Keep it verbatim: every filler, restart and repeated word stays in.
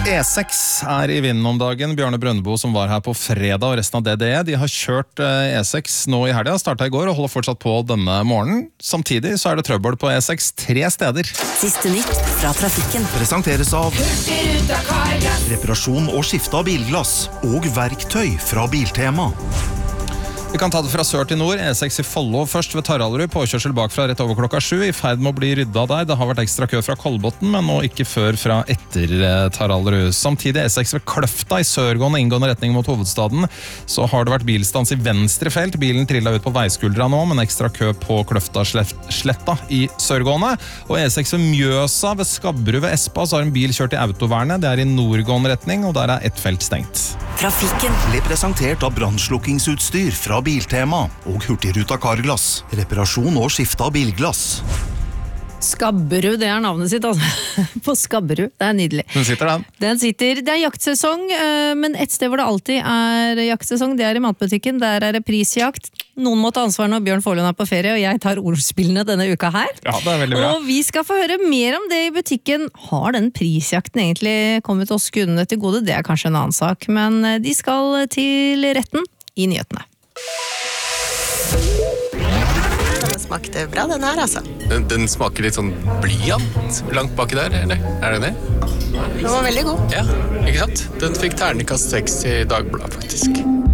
E seks er i vinden om dagen. Bjørne Brøndbo som var her på fredag og resten av D D E, de har kjørt E seks nå i helga, startet i går og holder fortsatt på denne morgenen. Samtidig så er det trøbbel på E seks tre steder. Siste nytt fra trafikken. Presenteres av reparasjon og skifte av bilglass og verktøy fra Biltema. Vi kan ta det fra sør til nord. E seks i Follo først ved Taraldrud, påkjørsel bakfra rett over klokka sju, i ferd med å bli rydda der. Det har vært ekstra kø fra Kolbotn, men nå ikke før fra etter Taraldrud. Samtidig E seks ved Kløfta i sørgående inngående retning mot hovedstaden, så har det vært bilstans i venstre felt. Bilen trillet ut på veiskuldra nå, men ekstra kø på Kløfta sletta i sørgående. Og E seks ved Mjøsa ved Skabberud ved Espa, så har en bil kjørt i autovernet. Det er i nordgående retning, og der er ett felt stengt. Trafikken ble presentert av brannslukkingsutstyr fra Biltema og Hurtigruta Carglass. Reparasjon og skifte av bilglass. Skabberud, det er navnet sitt altså. På Skabberud, det er nydelig. Den sitter den. Den sitter, det er jaktsesong, men et sted hvor det alltid er jaktsesong, det er i matbutikken. Der er det prisjakt. Noen må ta ansvar når Bjørn Forlund er på ferie, og jeg tar ordspillene denne uka her. Ja, det er veldig bra. Og vi skal få høre mer om det i butikken. Har den prisjakten egentlig kommet oss kundene til gode? Det er kanskje en annen sak, men de skal til retten i nyhetene. Den smakte bra, den her, altså. Den, den smaker litt sånn blyant langt baki der, eller? Er det det? Den var veldig god. Ja, ikke sant? Den fikk terningkast seks i Dagbladet, faktisk.